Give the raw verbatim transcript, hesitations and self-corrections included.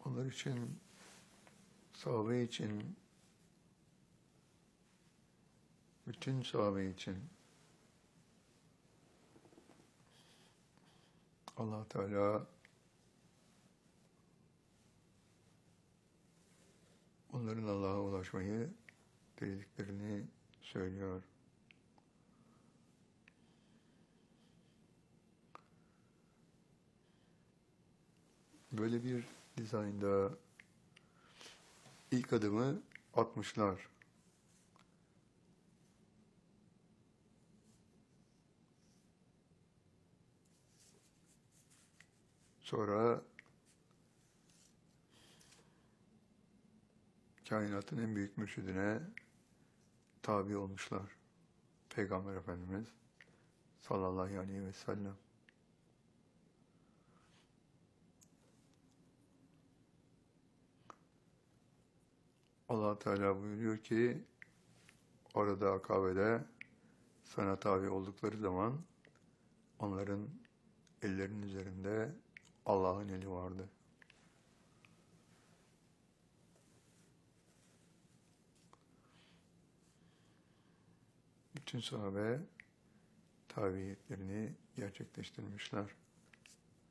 Onlar için, sahabe için, bütün sahabe için Allah Teala onların Allah'a ulaşmayı dilediklerini söylüyor. Böyle bir dizaynda ilk adımı atmışlar. Sonra kainatın en büyük mürşidine tabi olmuşlar. Peygamber Efendimiz sallallahu aleyhi ve sellem. Allah Teala buyuruyor ki orada Akabe'de sana tabi oldukları zaman onların ellerinin üzerinde Allah'ın eli vardı. Bütün sahabe tabiyetlerini gerçekleştirmişler.